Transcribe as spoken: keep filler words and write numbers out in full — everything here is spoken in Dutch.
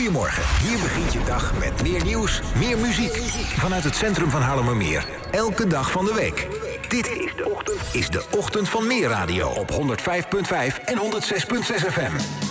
Goedemorgen, hier begint je dag met meer nieuws, meer muziek. Vanuit het centrum van Haarlemmermeer. Elke dag van de week. Dit is de ochtend, is de ochtend van Meer Radio op honderdvijf komma vijf en honderdzes komma zes F M.